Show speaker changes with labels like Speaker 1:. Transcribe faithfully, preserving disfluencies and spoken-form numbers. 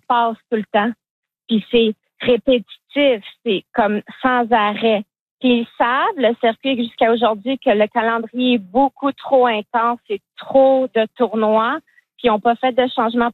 Speaker 1: passe tout le temps. Puis c'est répétitif, c'est comme sans arrêt. Puis ils savent, le circuit jusqu'à aujourd'hui, que le calendrier est beaucoup trop intense, c'est trop de tournois, puis ils n'ont pas fait de changement